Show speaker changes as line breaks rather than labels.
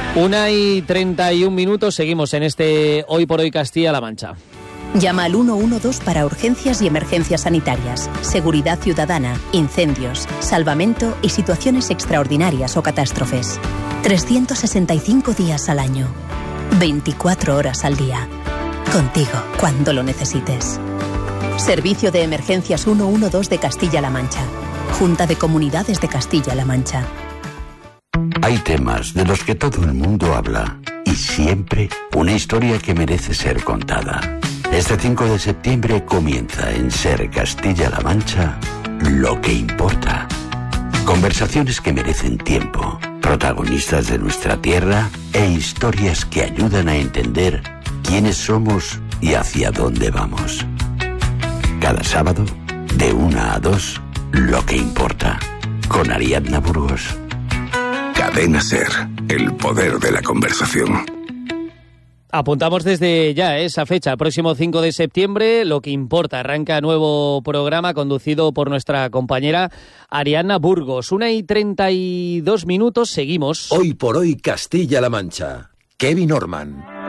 1:31, seguimos en este Hoy por Hoy Castilla-La Mancha.
Llama al 112 para urgencias y emergencias sanitarias, seguridad ciudadana, incendios, salvamento y situaciones extraordinarias o catástrofes. 365 días al año, 24 horas al día. Contigo cuando lo necesites. Servicio de Emergencias 112 de Castilla-La Mancha. Junta de Comunidades de Castilla-La Mancha.
Hay temas de los que todo el mundo habla y siempre una historia que merece ser contada. Este 5 de septiembre comienza en Ser Castilla-La Mancha Lo que importa. Conversaciones que merecen tiempo, protagonistas de nuestra tierra e historias que ayudan a entender quiénes somos y hacia dónde vamos. Cada sábado, de 1 a 2, Lo que importa, con Ariadna Burgos.
Cadena Ser, el poder de la conversación.
Apuntamos desde ya esa fecha, el próximo 5 de septiembre, Lo que importa. Arranca nuevo programa conducido por nuestra compañera Ariadna Burgos. 1:32, seguimos.
Hoy por Hoy Castilla-La Mancha. Kevin Orman.